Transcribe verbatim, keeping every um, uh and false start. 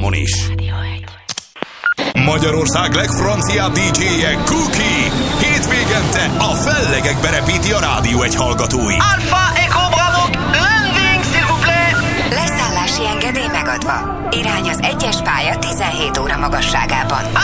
számon is. Magyarország legfranciább dé dzséje Cookie. Hétvégente a fellegekbe repíti a Rádió egy hallgatóit. Alpha Echo Bravo, landing s'il vous plaît. Leszállási engedély megadva. Irány az egyes pálya tizenhét óra magasságában.